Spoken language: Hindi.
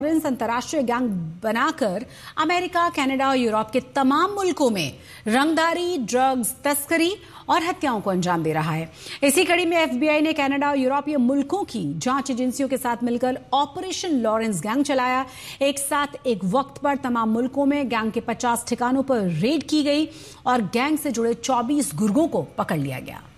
अंतर्राष्ट्रीय गैंग बनाकर अमेरिका, कनाडा और यूरोप के तमाम मुल्कों में रंगदारी, ड्रग्स तस्करी और हत्याओं को अंजाम दे रहा है। इसी कड़ी में एफबीआई ने कनाडा और यूरोपीय मुल्कों की जांच एजेंसियों के साथ मिलकर ऑपरेशन लॉरेंस गैंग चलाया। एक साथ एक वक्त पर तमाम मुल्कों में गैंग के 50 ठिकानों पर रेड की गई और गैंग से जुड़े 24 गुर्गों को पकड़ लिया गया।